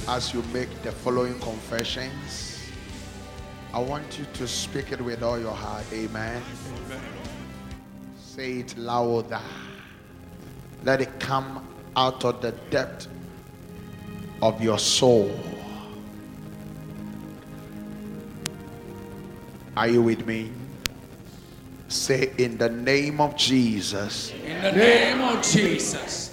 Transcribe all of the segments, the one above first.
As you make the following confessions, I want you to speak it with all your heart. Amen. Say it louder. Let it come out of the depth of your soul. Are you with me? Say, in the name of Jesus. In the name of Jesus.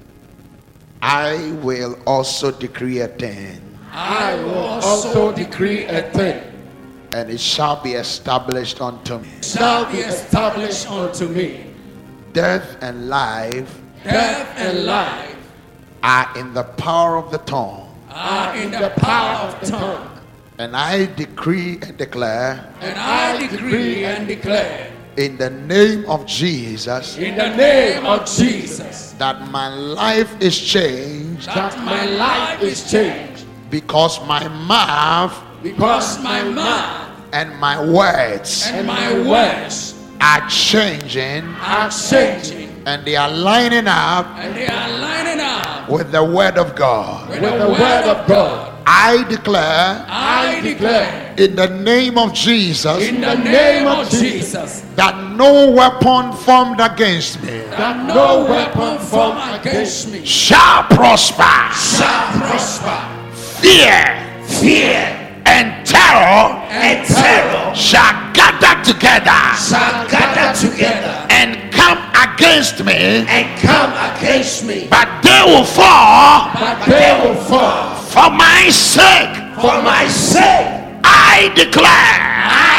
I will also decree a thing. I will also decree a thing. And it shall be established unto me. Shall be established unto me. Death and life. Death and life are in the power of the tongue. Are in the power of the tongue. And I decree and declare. And I decree and declare. In the name of Jesus. In the name of Jesus. That my life is changed. That my life is changed. Because my mouth. Because my mouth. And my words. And my words. Are changing. Are changing. And they are lining up. And they are lining up. With the word of God. With the word of God. I declare. I declare. In the name of Jesus. In the name of Jesus. That no weapon formed against me. That no weapon formed against me. Shall prosper. Shall prosper. Fear. And terror. Shall gather together. And come against me. But they will fall. For my sake. I declare.